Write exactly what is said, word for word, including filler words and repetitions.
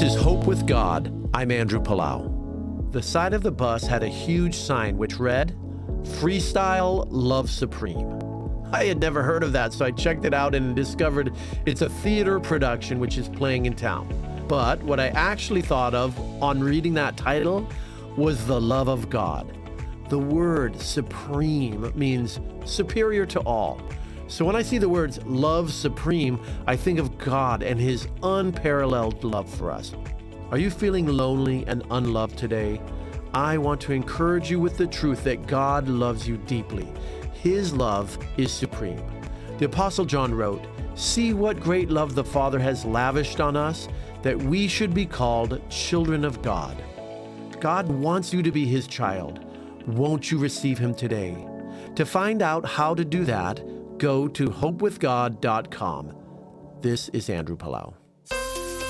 This is Hope with God. I'm Andrew Palau. The side of the bus had a huge sign which read, Freestyle Love Supreme. I had never heard of that, so I checked it out and discovered it's a theater production which is playing in town. But what I actually thought of on reading that title was the love of God. The word supreme means superior to all. So when I see the words love supreme, I think of God and his unparalleled love for us. Are you feeling lonely and unloved today? I want to encourage you with the truth that God loves you deeply. His love is supreme. The Apostle John wrote, "See what great love the Father has lavished on us, that we should be called children of God." God wants you to be his child. Won't you receive him today? To find out how to do that, go to hope with god dot com. This is Andrew Palau.